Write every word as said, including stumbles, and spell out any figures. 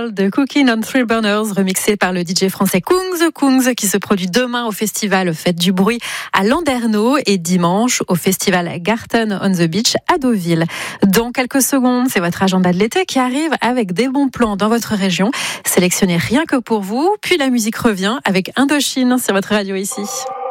Girl de Cooking on Three Burners, remixé par le D J français Kungs Kungs, qui se produit demain au festival Fête du Bruit à Landerneau et dimanche au festival Garten on the Beach à Deauville. Dans quelques secondes, c'est votre agenda de l'été qui arrive avec des bons plans dans votre région, sélectionnés rien que pour vous. Puis la musique revient avec Indochine sur votre radio ici.